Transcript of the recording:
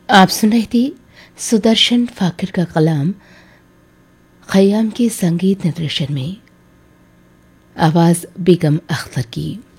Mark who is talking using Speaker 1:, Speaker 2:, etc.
Speaker 1: आप सुन रहे थे सुदर्शन फाकिर का कलाम खयाम के संगीत निर्देशन में, आवाज बेगम अख्तर की।